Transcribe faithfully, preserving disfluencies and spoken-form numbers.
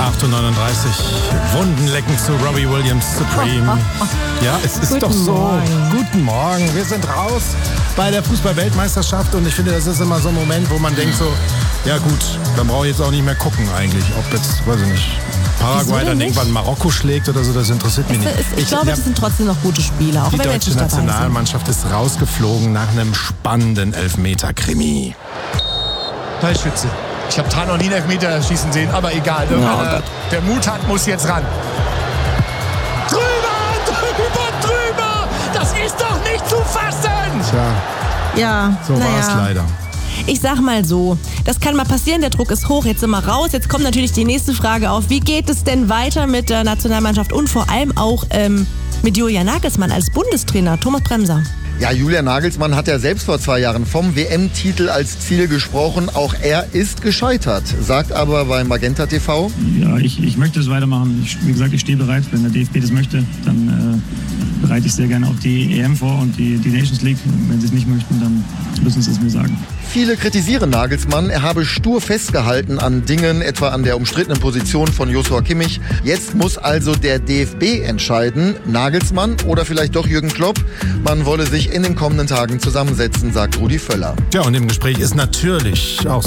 acht Uhr neununddreißig. Wunden lecken zu Robbie Williams Supreme. Ja, es ist Guten doch so. Morgen. Guten Morgen. Wir sind raus bei der Fußball-Weltmeisterschaft und ich finde, das ist immer so ein Moment, wo man denkt so, ja gut, dann brauche ich jetzt auch nicht mehr gucken eigentlich. Ob jetzt, weiß ich nicht, Paraguay dann irgendwann Marokko schlägt oder so, das interessiert mich Es, nicht. es, ich, ich glaube, ja, das sind trotzdem noch gute Spiele, auch die wenn wir deutsche jetzt nicht dabei sind. Nationalmannschaft ist rausgeflogen nach einem spannenden Elfmeter-Krimi. Da ist Schütze. Ich habe Tran noch nie einen Elfmeter schießen sehen, aber egal. Oh äh, der Mut hat, muss jetzt ran. Drüber, drüber, drüber! Das ist doch nicht zu fassen! Tja, Ja, so war es naja. leider. Ich sag mal so, das kann mal passieren, der Druck ist hoch, jetzt sind wir raus. Jetzt kommt natürlich die nächste Frage auf, wie geht es denn weiter mit der Nationalmannschaft und vor allem auch ähm, mit Julian Nagelsmann als Bundestrainer, Thomas Bremser. Ja, Julian Nagelsmann hat ja selbst vor zwei Jahren vom W M-Titel als Ziel gesprochen. Auch er ist gescheitert, sagt aber bei Magenta T V. Ja, ich, ich möchte es weitermachen. Ich, wie gesagt, ich stehe bereit. Wenn der D F B das möchte, dann äh, bereite ich sehr gerne auch die E M vor und die, die Nations League. Und wenn sie es nicht möchten, dann müssen sie es mir sagen. Viele kritisieren Nagelsmann, er habe stur festgehalten an Dingen, etwa an der umstrittenen Position von Joshua Kimmich. Jetzt muss also der D F B entscheiden, Nagelsmann oder vielleicht doch Jürgen Klopp. Man wolle sich in den kommenden Tagen zusammensetzen, sagt Rudi Völler. Ja, und im Gespräch ist natürlich auch